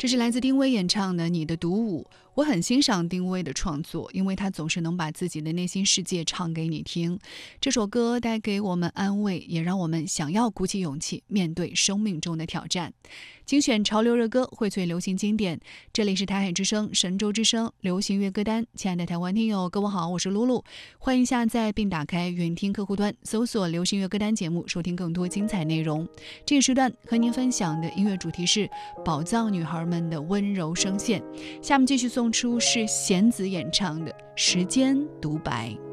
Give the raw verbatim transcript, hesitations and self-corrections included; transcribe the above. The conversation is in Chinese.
这是来自丁薇演唱的《你的独舞》。我很欣赏丁薇的创作，因为她总是能把自己的内心世界唱给你听。这首歌带给我们安慰，也让我们想要鼓起勇气面对生命中的挑战。精选潮流热歌，荟萃流行经典。这里是台海之声、神州之声流行乐歌单。亲爱的台湾听友，各位好，我是露露，欢迎下载并打开云听客户端，搜索流行乐歌单节目，收听更多精彩内容。这个时段和您分享的音乐主题是宝藏女孩们的温柔声线。下面继续送出是弦子演唱的《时间独白》。